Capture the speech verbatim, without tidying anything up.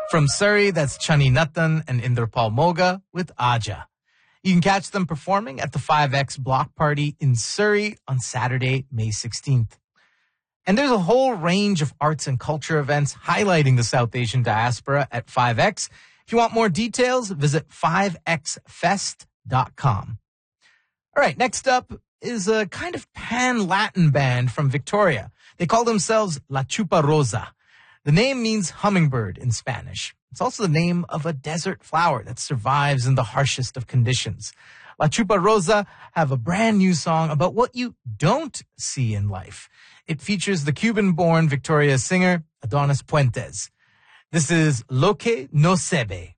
From Surrey, that's Chani Nathan and Inderpal Moga with Aja. You can catch them performing at the five X Block Party in Surrey on Saturday, May sixteenth. And there's a whole range of arts and culture events highlighting the South Asian diaspora at five X. If you want more details, visit five x fest dot com. All right, next up is a kind of pan-Latin band from Victoria. They call themselves La Chupa Rosa. The name means hummingbird in Spanish. It's also the name of a desert flower that survives in the harshest of conditions. La Chupa Rosa have a brand new song about what you don't see in life. It features the Cuban-born Victoria singer Adonis Puentes. This is Lo que no se ve.